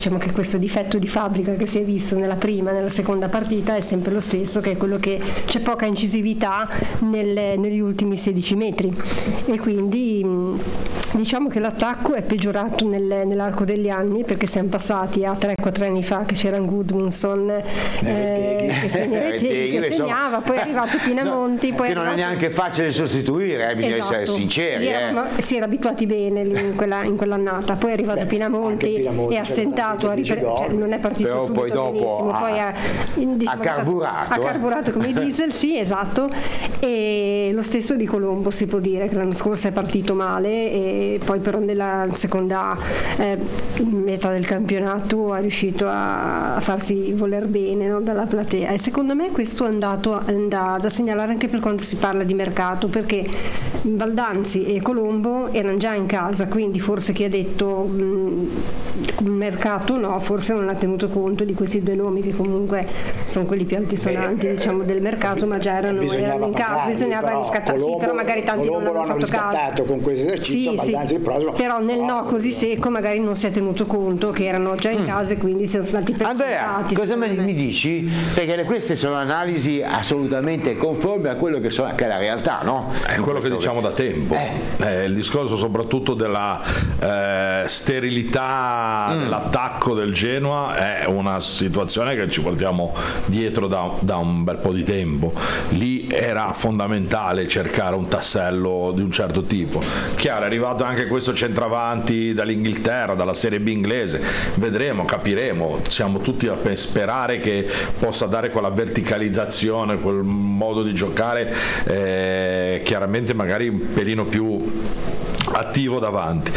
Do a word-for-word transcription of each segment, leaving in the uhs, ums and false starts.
Diciamo che questo difetto di fabbrica che si è visto nella prima e nella seconda partita è sempre lo stesso, che è quello che c'è poca incisività nelle, negli ultimi sedici metri, e quindi diciamo che l'attacco è peggiorato nel, nell'arco degli anni, perché siamo passati a tre quattro anni fa che c'era Gudmundsson eh, che, segna, che segnava, poi è arrivato Pinamonti, no, poi che è non arrivato... è neanche facile sostituire, eh, bisogna esatto. essere sinceri, Era, eh. si era abituati bene lì in, quella, in quell'annata, poi è arrivato Beh, Pinamonti, Pinamonti e assentato, a ripre- cioè, non è partito però subito poi dopo benissimo, ha, poi ha, diciamo, ha carburato, ha carburato eh. come i diesel, sì, esatto, e lo stesso di Colombo si può dire, che l'anno scorso è partito male e poi però nella seconda eh, metà del campionato è riuscito a, a farsi voler bene, no, dalla platea, e secondo me questo è andato a, da, da segnalare anche per quando si parla di mercato, perché Baldanzi e Colombo erano già in casa, quindi forse chi ha detto mh, mercato no, forse non ha tenuto conto di questi due nomi che comunque sono quelli più altisonanti eh, diciamo del mercato, ma già erano, erano in casa, bisognava riscattare, sì, però magari tanti Colombo non hanno fatto caso con questo esercizio, sì, sì. Prossimo, però nel no, no così secco magari non si è tenuto conto che erano già in casa mm. e quindi sono stati personati. Andrea, cosa me, mi dici? Perché queste sono analisi assolutamente conformi a quello che, so, che è la realtà, no? È quello che diciamo da tempo, eh. Eh, il discorso soprattutto della eh, sterilità mm. dell'attacco del Genoa è una situazione che ci portiamo dietro da, da un bel po' di tempo. Lì era fondamentale cercare un tassello di un certo tipo. Chiaro, è arrivato anche questo centravanti dall'Inghilterra, dalla Serie B inglese, vedremo, capiremo, siamo tutti a sperare che possa dare quella verticalizzazione, quel modo di giocare eh, chiaramente magari un pelino più attivo davanti.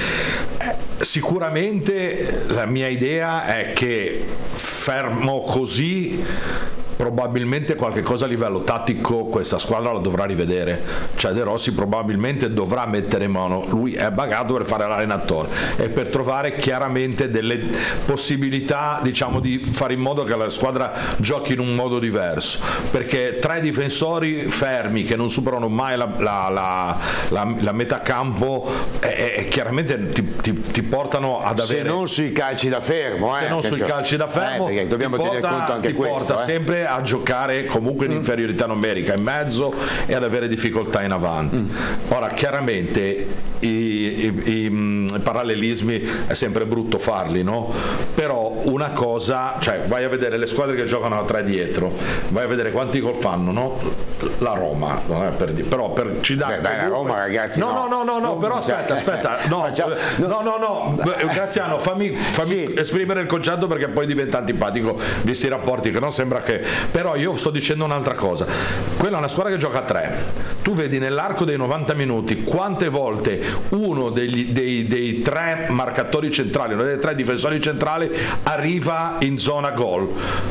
Sicuramente la mia idea è che fermo così probabilmente qualche cosa a livello tattico questa squadra la dovrà rivedere, cioè De Rossi probabilmente dovrà mettere in mano, lui è bagato per fare l'allenatore e per trovare chiaramente delle possibilità, diciamo, di fare in modo che la squadra giochi in un modo diverso, perché tre difensori fermi che non superano mai la, la, la, la, la metà campo eh, eh, chiaramente ti, ti, ti portano ad avere, se non sui calci da fermo eh, se non sui calci da fermo eh, dobbiamo ti porta, tenere conto anche ti questo, porta eh. sempre a giocare comunque in inferiorità numerica in mezzo e ad avere difficoltà in avanti. Mm. Ora chiaramente i, i, i, i parallelismi è sempre brutto farli, no? Però una cosa, cioè vai a vedere le squadre che giocano a tre dietro, vai a vedere quanti gol fanno, no? La Roma, non è per dire, però per ci dà Beh, la Roma, ragazzi, no no no no, no però aspetta aspetta no no no no Graziano, fammi, fammi sì. esprimere il concetto, perché poi diventa antipatico visti i rapporti, che non sembra che, però io sto dicendo un'altra cosa. Quella è una squadra che gioca a tre, tu vedi nell'arco dei novanta minuti quante volte uno degli, dei, dei tre marcatori centrali, uno dei tre difensori centrali arriva in zona gol.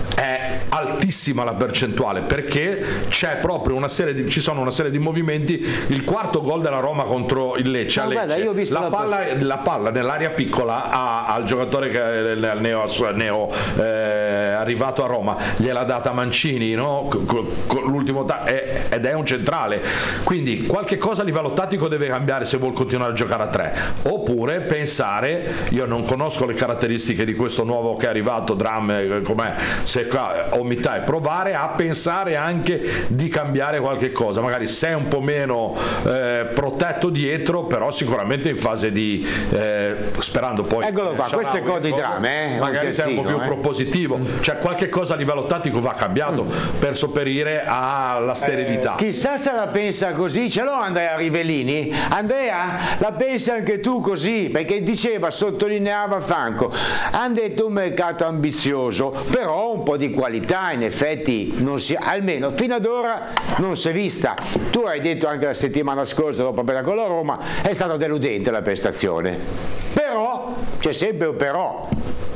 È altissima la percentuale, perché c'è proprio una serie di, ci sono una serie di movimenti. Il quarto gol della Roma contro il Lecce, no, Lecce. Guarda, io ho visto la, palla, la palla nell'area piccola a, al giocatore che è il neo, neo eh, arrivato a Roma, gliel'ha data Mancini, no? Con, con l'ultimo ta- è, ed è un centrale, quindi qualche cosa a livello tattico deve cambiare se vuol continuare a giocare a tre, oppure pensare, io non conosco le caratteristiche di questo nuovo che è arrivato, Dram, com'è, se qua omità, e provare a pensare anche di cambiare qualche cosa, magari sei un po' meno eh, protetto dietro, però sicuramente in fase di eh, sperando poi eccolo qua, eh, questo è gol di Dram, eh, magari sei un po' più eh. propositivo, cioè qualche cosa a livello tattico va cambiato mm. per sopperire alla sterilità. Eh, chissà se la pensa così, ce l'ho Andrea Rivellini? Andrea, la pensi anche tu così? Perché diceva, sottolineava Franco, hanno detto un mercato ambizioso, però un po' di qualità in effetti non si, almeno fino ad ora non si è vista. Tu hai detto anche la settimana scorsa, dopo quella con la Roma, è stata deludente la prestazione, però c'è sempre un però.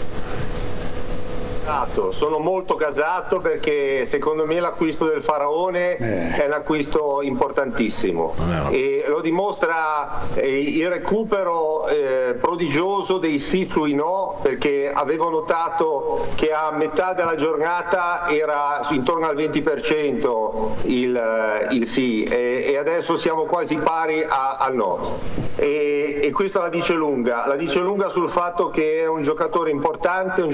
Sono molto gasato perché secondo me l'acquisto del Faraone eh. è un acquisto importantissimo e lo dimostra eh, il recupero eh, prodigioso dei sì sui no, perché avevo notato che a metà della giornata era intorno al venti per cento il, il sì e, e adesso siamo quasi pari a, al no e, e questo la dice lunga, la dice lunga sul fatto che è un giocatore importante, un